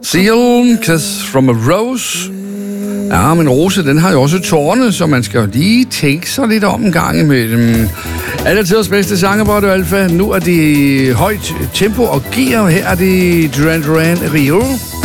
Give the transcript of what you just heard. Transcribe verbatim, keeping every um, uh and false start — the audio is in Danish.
Seal, Kiss from a Rose. Ja, men rose, den har jo også tårne, så man skal jo lige tænke sig lidt om en gang imellem. Alle tiders bedste sanger på Radio Alfa. Nu er det højt tempo og gear. Her er det Duran Duran Rio.